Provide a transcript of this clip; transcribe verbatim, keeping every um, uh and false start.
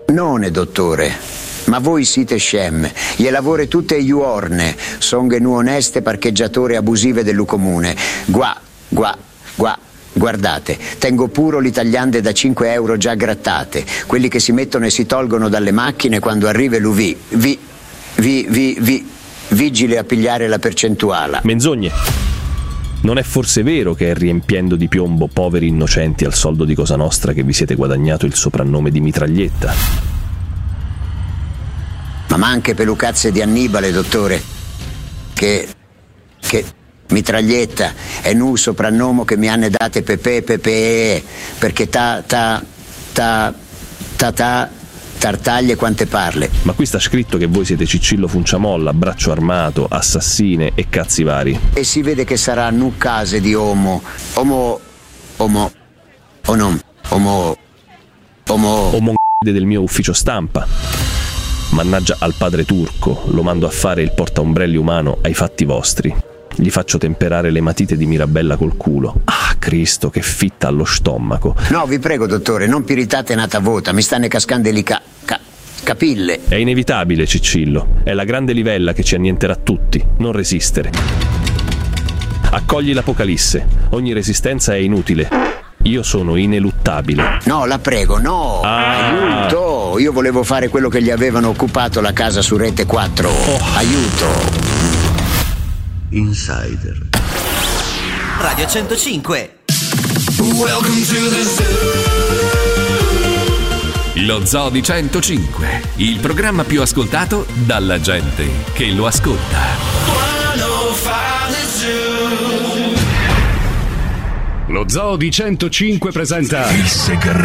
None, dottore. Ma voi siete scem, gli lavore tutte iuorne, songhe nu oneste parcheggiatore abusive dello comune. Gua, gua, gua, guardate, tengo puro l'italiande da cinque euro già grattate, quelli che si mettono e si tolgono dalle macchine quando arriva l'U V. Vi, vi, vi, vi, vigile a pigliare la percentuale. Menzogne. Non è forse vero che è riempiendo di piombo poveri innocenti al soldo di Cosa Nostra che vi siete guadagnato il soprannome di mitraglietta? Ma anche pelucazze di Annibale, dottore, che, che mitraglietta è nu soprannome che mi hanno date Pepe Pepe, perché ta ta ta ta ta tartaglie quante parle. Ma qui sta scritto che voi siete Ciccillo Funciamolla, braccio armato, assassine e cazzi vari. E si vede che sarà nu case di omo, omo, omo, o non, omo, omo, omo del mio ufficio stampa. Mannaggia al padre turco, lo mando a fare il portaombrelli umano ai fatti vostri. Gli faccio temperare le matite di Mirabella col culo. Ah, Cristo, che fitta allo stomaco. No, vi prego, dottore, non piritate nata vota, mi stanno cascando le ca... ca... capille. È inevitabile, Ciccillo. È la grande livella che ci annienterà tutti. Non resistere. Accogli l'Apocalisse. Ogni resistenza è inutile. Io sono ineluttabile. No, la prego, no. Ah. Aiuto. Io volevo fare quello che gli avevano occupato la casa su Rete quattro. Oh. Aiuto. Insider. Radio centocinque. Welcome to the zoo. Lo Zoo di centocinque, il programma più ascoltato dalla gente che lo ascolta. Lo Zoo di centocinque presenta Il segreto